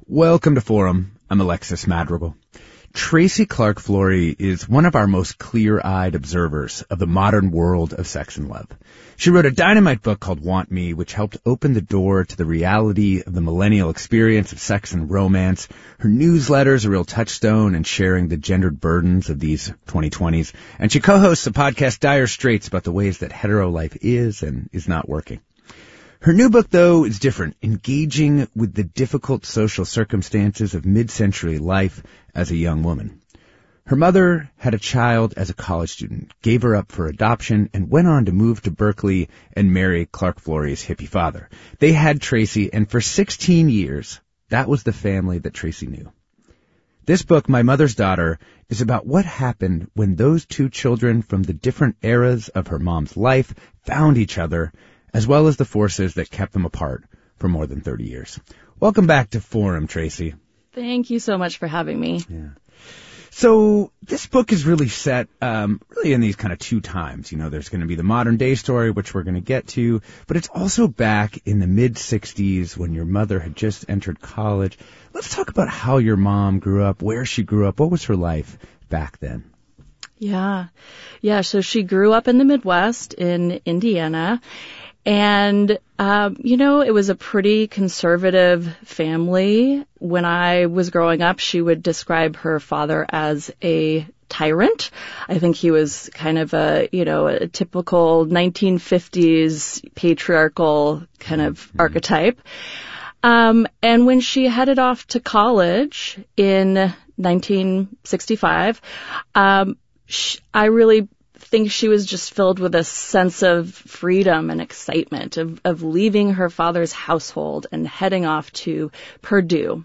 Welcome to Forum. I'm Alexis Madrigal. Tracy Clark Flory is one of our most clear-eyed observers of the modern world of sex and love. She wrote a dynamite book called Want Me, which helped open the door to the reality of the millennial experience of sex and romance. Her newsletter is a real touchstone in sharing the gendered burdens of these 2020s. And she co-hosts a podcast, Dire Straits, about the ways that hetero life is and is not working. Her new book, though, is different, engaging with the difficult social circumstances of mid-century life as a young woman. Her mother had a child as a college student, gave her up for adoption, and went on to move to Berkeley and marry Clark Flory's hippie father. They had Tracy, and for 16 years, that was the family that Tracy knew. This book, My Mother's Daughter, is about what happened when those two children from the different eras of her mom's life found each other, as well as the forces that kept them apart for more than 30 years. Welcome back to Forum, Tracy. Thank you so much for having me. Yeah. So this book is really set really in these kind of two times. You know, there's going to be the modern day story, which we're going to get to, but it's also back in the mid-'60s when your mother had just entered college. Let's talk about how your mom grew up, where she grew up, what was her life back then? Yeah. So she grew up in the Midwest in Indiana. And, it was a pretty conservative family. When I was growing up, she would describe her father as a tyrant. I think he was kind of a typical 1950s patriarchal kind of archetype. And when she headed off to college in 1965, I really think she was just filled with a sense of freedom and excitement of leaving her father's household and heading off to Purdue.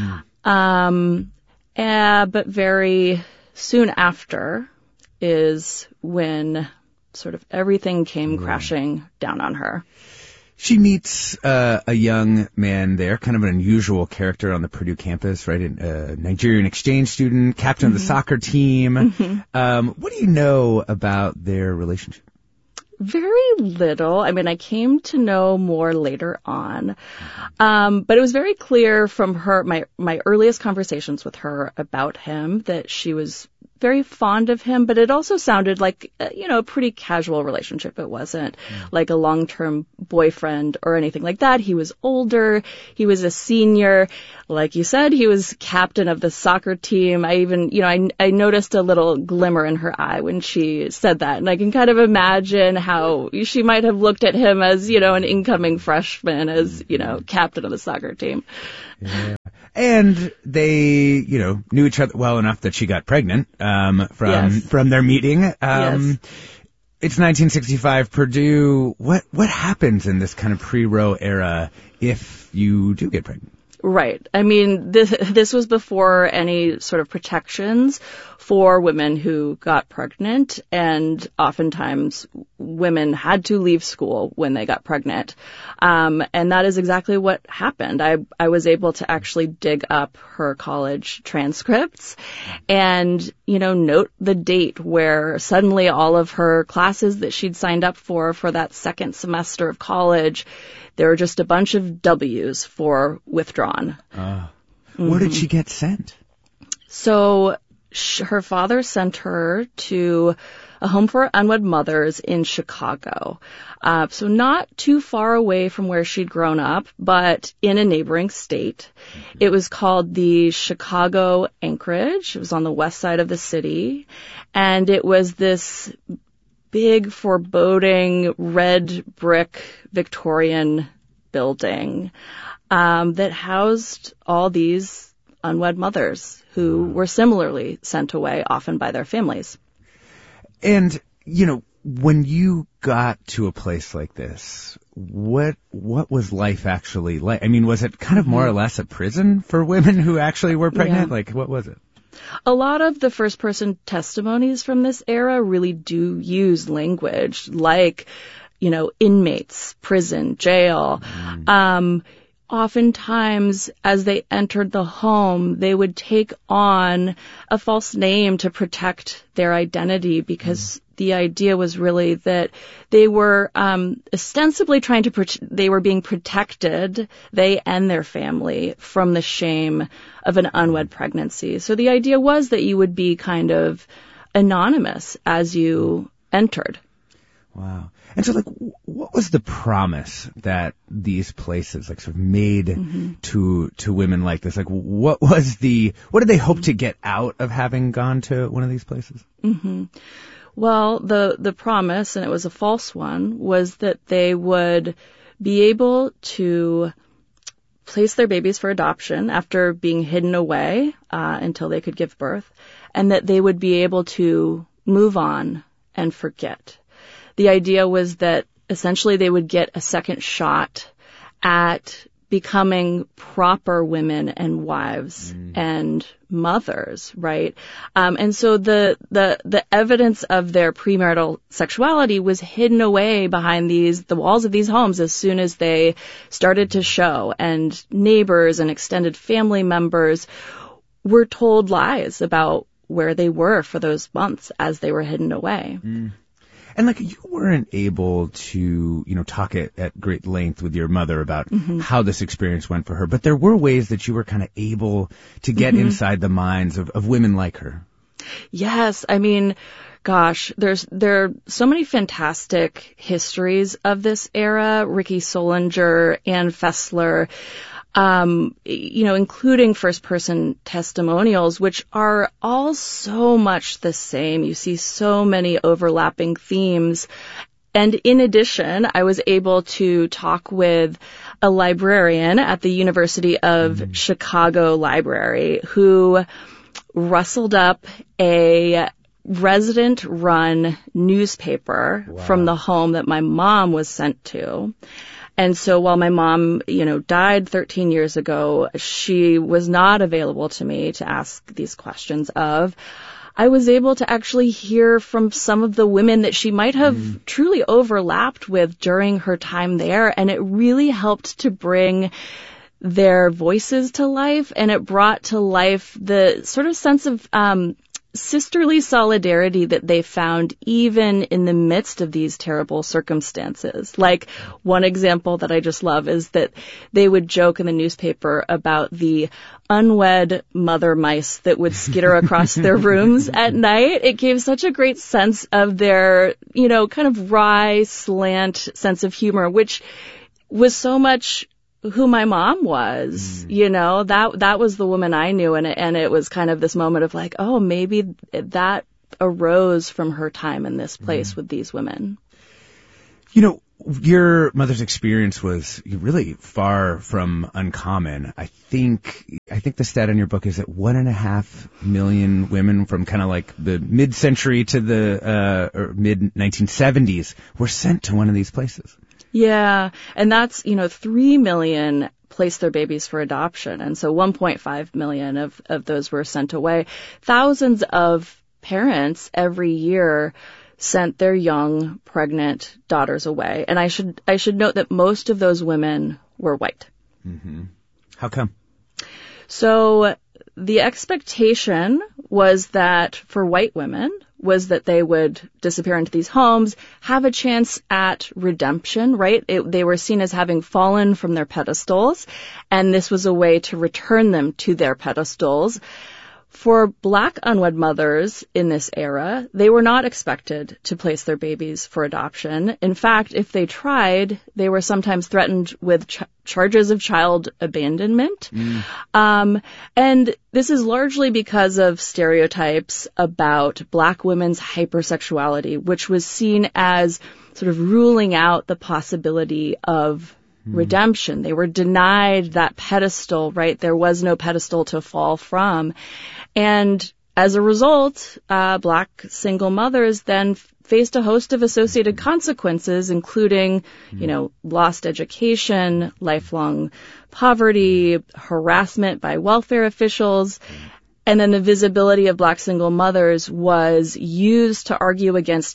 But very soon after is when sort of everything came crashing down on her. She meets a young man there, kind of an unusual character on the Purdue campus, right? A Nigerian exchange student, captain of the soccer team. What do you know about their relationship? Very little. I mean, I came to know more later on. But it was very clear from my earliest conversations with her about him that she was very fond of him, but it also sounded like, a pretty casual relationship. It wasn't like a long-term boyfriend or anything like that. He was older. He was a senior. Like you said, he was captain of the soccer team. I even, I noticed a little glimmer in her eye when she said that. And I can kind of imagine how she might have looked at him as, an incoming freshman, as, captain of the soccer team. Yeah. And they, knew each other well enough that she got pregnant from their meeting. Yes. It's 1965, Purdue. What happens in this kind of pre-Roe era if you do get pregnant? Right. I mean, this was before any sort of protections for women who got pregnant, and oftentimes women had to leave school when they got pregnant. And that is exactly what happened. I was able to actually dig up her college transcripts and, note the date where suddenly all of her classes that she'd signed up for that second semester of college, there were just a bunch of W's for withdrawn. Where did she get sent? So her father sent her to a home for unwed mothers in Chicago. So not too far away from where she'd grown up, but in a neighboring state. It was called the Chicago Anchorage. It was on the west side of the city. And it was this big, foreboding, red brick Victorian building that housed all these unwed mothers who were similarly sent away, often by their families. And, when you got to a place like this, what was life actually like? I mean, was it kind of more or less a prison for women who actually were pregnant? Yeah. Like, what was it? A lot of the first-person testimonies from this era really do use language like, inmates, prison, jail. oftentimes as they entered the home, they would take on a false name to protect their identity, because the idea was really that they were ostensibly they were being protected, they and their family, from the shame of an unwed pregnancy. So the idea was that you would be kind of anonymous as you entered. Wow. And so, like, what was the promise that these places, like, sort of made to women like this? Like, what did they hope to get out of having gone to one of these places? Well, the promise, and it was a false one, was that they would be able to place their babies for adoption after being hidden away until they could give birth, and that they would be able to move on and forget. The idea was that essentially they would get a second shot at becoming proper women and wives and mothers, right? And so the evidence of their premarital sexuality was hidden away behind the walls of these homes as soon as they started to show, and neighbors and extended family members were told lies about where they were for those months as they were hidden away. And, like, you weren't able to, talk at great length with your mother about how this experience went for her, but there were ways that you were kind of able to get inside the minds of women like her. Yes. I mean, gosh, there are so many fantastic histories of this era. Ricky Solinger, Ann Fessler, including first-person testimonials, which are all so much the same. You see so many overlapping themes. And in addition, I was able to talk with a librarian at the University of Chicago Library who rustled up a resident-run newspaper from the home that my mom was sent to. And so while my mom, died 13 years ago, she was not available to me to ask these questions of. I was able to actually hear from some of the women that she might have truly overlapped with during her time there. And it really helped to bring their voices to life. And it brought to life the sort of sense of sisterly solidarity that they found even in the midst of these terrible circumstances. Like, one example that I just love is that they would joke in the newspaper about the unwed mother mice that would skitter across their rooms at night. It gave such a great sense of their, kind of wry, slant sense of humor, which was so much who my mom was, that was the woman I knew. And it was kind of this moment of like, oh, maybe that arose from her time in this place with these women. Your mother's experience was really far from uncommon. I think the stat in your book is that 1.5 million women from kind of like the mid-century to the mid-1970s were sent to one of these places. Yeah, and that's, 3 million placed their babies for adoption, and so 1.5 million of those were sent away. Thousands of parents every year sent their young, pregnant daughters away, and I should note that most of those women were white. How come? So the expectation was that for white women was that they would disappear into these homes, have a chance at redemption, right? They were seen as having fallen from their pedestals, and this was a way to return them to their pedestals. For Black unwed mothers in this era, they were not expected to place their babies for adoption. In fact, if they tried, they were sometimes threatened with charges of child abandonment. And this is largely because of stereotypes about Black women's hypersexuality, which was seen as sort of ruling out the possibility of redemption. They were denied that pedestal, right? There was no pedestal to fall from. And as a result, Black single mothers then faced a host of associated consequences, including, lost education, lifelong poverty, harassment by welfare officials. And then the visibility of Black single mothers was used to argue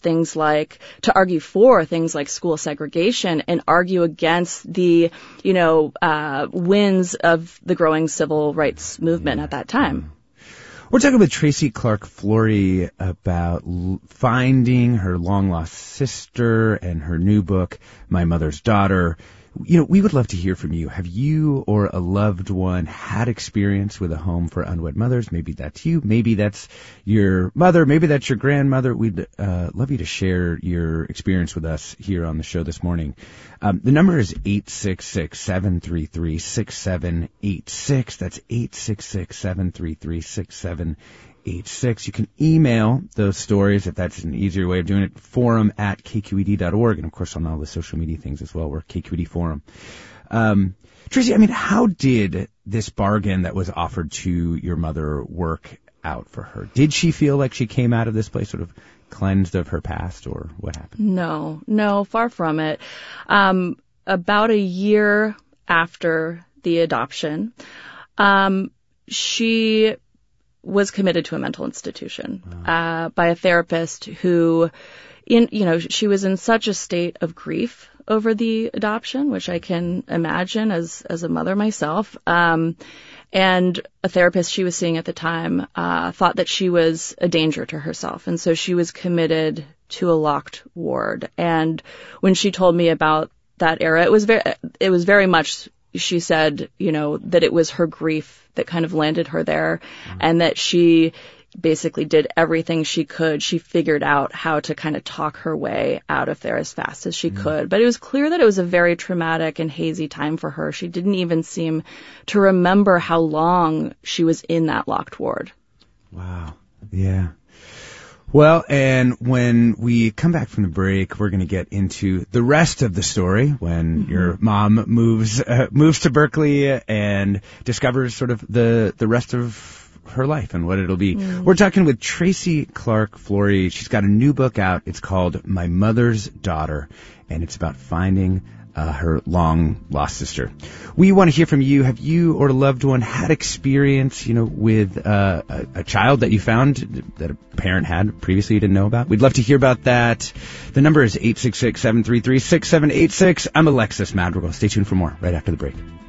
for things like school segregation and argue against the, winds of the growing civil rights movement at that time. We're talking with Tracy Clark Flory about finding her long-lost sister and her new book, My Mother's Daughter. We would love to hear from you. Have you or a loved one had experience with a home for unwed mothers? Maybe that's you. Maybe that's your mother. Maybe that's your grandmother. We'd love you to share your experience with us here on the show this morning. The number is 866-733-6786. That's 866-733-6786. You can email those stories, if that's an easier way of doing it, forum@kqed.org, and of course on all the social media things as well. We're KQED Forum. Tracy, how did this bargain that was offered to your mother work out for her? Did she feel like she came out of this place sort of cleansed of her past, or what happened? No, far from it. About a year after the adoption, she was committed to a mental institution by a therapist who, she was in such a state of grief over the adoption, which I can imagine as a mother myself. And a therapist she was seeing at the time thought that she was a danger to herself, and so she was committed to a locked ward. And when she told me about that era, it was very much. She said, that it was her grief that kind of landed her there, and that she basically did everything she could. She figured out how to kind of talk her way out of there as fast as she could. But it was clear that it was a very traumatic and hazy time for her. She didn't even seem to remember how long she was in that locked ward. Wow. Yeah. Well, and when we come back from the break, we're going to get into the rest of the story when your mom moves to Berkeley and discovers sort of the rest of her life and what it'll be. We're talking with Tracy Clark Flory. She's got a new book out. It's called My Mother's Daughter, and it's about finding her long-lost sister. We want to hear from you. Have you or a loved one had experience, with a child that you found that a parent had previously you didn't know about? We'd love to hear about that. The number is 866-733-6786. I'm Alexis Madrigal. Stay tuned for more right after the break.